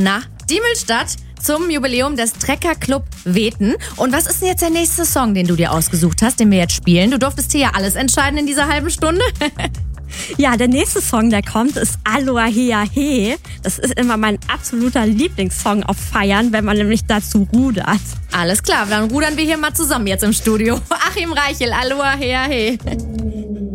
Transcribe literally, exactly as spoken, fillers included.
Na, Diemelstadt zum Jubiläum des Treckerclub Weten. Und was ist denn jetzt der nächste Song, den du dir ausgesucht hast, den wir jetzt spielen? Du durftest hier ja alles entscheiden in dieser halben Stunde. Ja, der nächste Song, der kommt, ist Aloha Hea He. Das ist immer mein absoluter Lieblingssong auf Feiern, wenn man nämlich dazu rudert. Alles klar, dann rudern wir hier mal zusammen jetzt im Studio. Achim Reichel, Aloha Hea He.